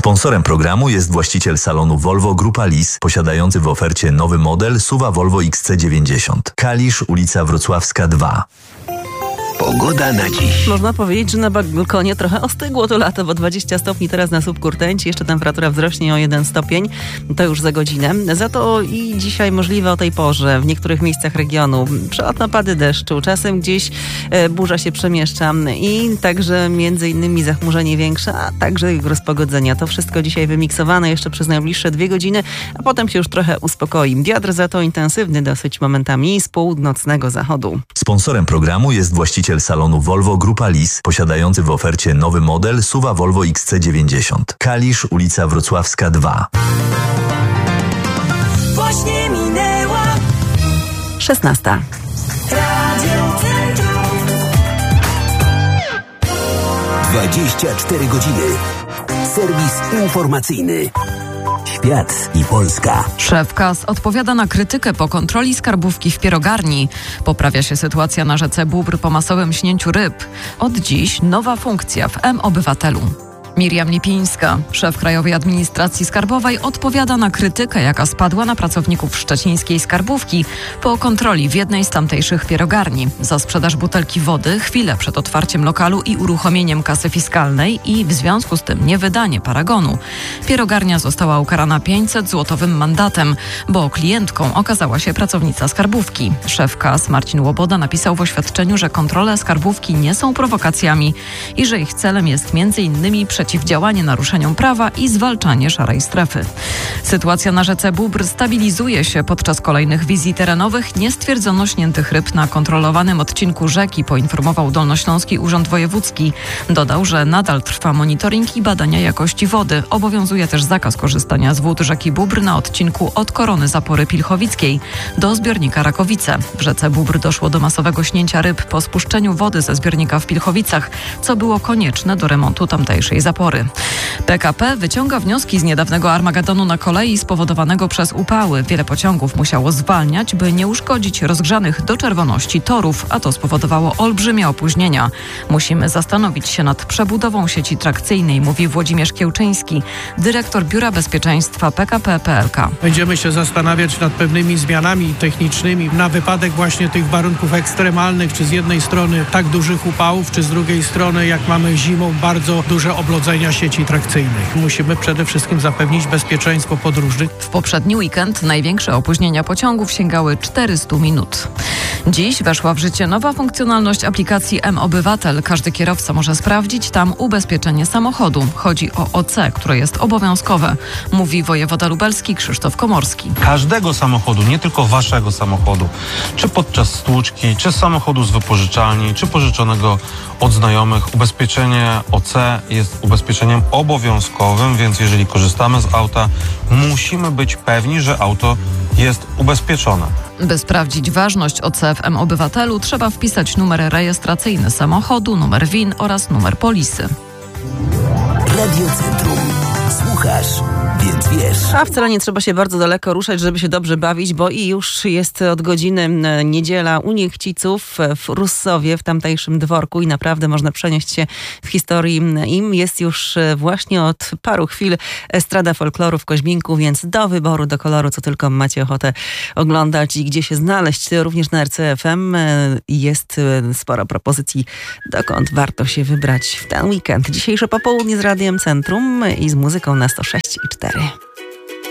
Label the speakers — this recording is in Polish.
Speaker 1: Sponsorem programu jest właściciel salonu Volvo Grupa Lis, posiadający w ofercie nowy model SUV Volvo XC90. Kalisz, ulica Wrocławska 2.
Speaker 2: Pogoda na dziś.
Speaker 3: Można powiedzieć, że na balkonie trochę ostygło to lato, bo 20 stopni teraz na słup Kurtęci, jeszcze temperatura wzrośnie o 1 stopień, to już za godzinę. Za to i dzisiaj możliwe o tej porze w niektórych miejscach regionu przelotne opady deszczu, czasem gdzieś burza się przemieszcza i także między innymi zachmurzenie większe, a także rozpogodzenia. To wszystko dzisiaj wymiksowane jeszcze przez najbliższe 2 godziny, a potem się już trochę uspokoi. Wiatr za to intensywny dosyć momentami z północnego zachodu.
Speaker 1: Sponsorem programu jest właściciel salonu Volvo Grupa Lis, posiadający w ofercie nowy model SUV Volvo XC90. Kalisz, ulica Wrocławska 2.
Speaker 4: Właśnie minęła
Speaker 3: 16.
Speaker 4: Radio Centrum.
Speaker 2: 24 godziny. Serwis informacyjny. Świat i Polska.
Speaker 5: Szef KAS odpowiada na krytykę po kontroli skarbówki w Pierogarni. Poprawia się sytuacja na rzece Bóbr po masowym śnięciu ryb. Od dziś nowa funkcja w mObywatelu. Miriam Lipińska, szef Krajowej Administracji Skarbowej, odpowiada na krytykę, jaka spadła na pracowników szczecińskiej skarbówki po kontroli w jednej z tamtejszych pierogarni za sprzedaż butelki wody chwilę przed otwarciem lokalu i uruchomieniem kasy fiskalnej i w związku z tym niewydanie paragonu. Pierogarnia została ukarana 500-złotowym mandatem, bo klientką okazała się pracownica skarbówki. Szef KAS Marcin Łoboda napisał w oświadczeniu, że kontrole skarbówki nie są prowokacjami i że ich celem jest m.in. przeciwdziałanie naruszeniom prawa i zwalczanie szarej strefy. Sytuacja na rzece Bóbr stabilizuje się. Podczas kolejnych wizji terenowych nie stwierdzono śniętych ryb na kontrolowanym odcinku rzeki, poinformował Dolnośląski Urząd Wojewódzki. Dodał, że nadal trwa monitoring i badania jakości wody. Obowiązuje też zakaz korzystania z wód rzeki Bóbr na odcinku od Korony Zapory Pilchowickiej do zbiornika Rakowice. W rzece Bóbr doszło do masowego śnięcia ryb po spuszczeniu wody ze zbiornika w Pilchowicach, co było konieczne do remontu tamtejszej zapory. PKP wyciąga wnioski z niedawnego armagedonu na kolei spowodowanego przez upały. Wiele pociągów musiało zwalniać, by nie uszkodzić rozgrzanych do czerwoności torów, a to spowodowało olbrzymie opóźnienia. Musimy zastanowić się nad przebudową sieci trakcyjnej, mówi Włodzimierz Kiełczyński, dyrektor Biura Bezpieczeństwa PKP PLK.
Speaker 6: Będziemy się zastanawiać nad pewnymi zmianami technicznymi na wypadek właśnie tych warunków ekstremalnych, czy z jednej strony tak dużych upałów, czy z drugiej strony jak mamy zimą bardzo duże oblodzenia sieci trakcyjnych. Musimy przede wszystkim zapewnić bezpieczeństwo podróżnych.
Speaker 5: W poprzedni weekend największe opóźnienia pociągów sięgały 400 minut. Dziś weszła w życie nowa funkcjonalność aplikacji mObywatel. Każdy kierowca może sprawdzić tam ubezpieczenie samochodu. Chodzi o OC, które jest obowiązkowe, mówi wojewoda lubelski Krzysztof Komorski.
Speaker 7: Każdego samochodu, nie tylko waszego samochodu, czy podczas stłuczki, czy samochodu z wypożyczalni, czy pożyczonego od znajomych, ubezpieczenie OC jest ubezpieczeniem obowiązkowym, więc jeżeli korzystamy z auta, musimy być pewni, że auto jest ubezpieczone.
Speaker 5: By sprawdzić ważność OC w mObywatelu, trzeba wpisać numer rejestracyjny samochodu, numer VIN oraz numer polisy.
Speaker 2: Radio Centrum. Słuchasz, więc wiesz.
Speaker 3: A wcale nie trzeba się bardzo daleko ruszać, żeby się dobrze bawić, bo i już jest od godziny niedziela u Niechciców w Russowie, w tamtejszym dworku i naprawdę można przenieść się w historii im. Jest już właśnie od paru chwil estrada folkloru w Koźminku, więc do wyboru, do koloru, co tylko macie ochotę oglądać i gdzie się znaleźć. Również na RCFM jest sporo propozycji, dokąd warto się wybrać w ten weekend. Dzisiejsze popołudnie z Radiem Centrum i z muzyką na 106,4.